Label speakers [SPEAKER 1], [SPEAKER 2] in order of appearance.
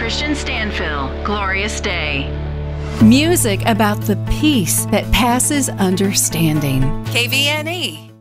[SPEAKER 1] Christian Stanfill, Glorious Day.
[SPEAKER 2] Music about the peace that passes understanding.
[SPEAKER 3] KVNE.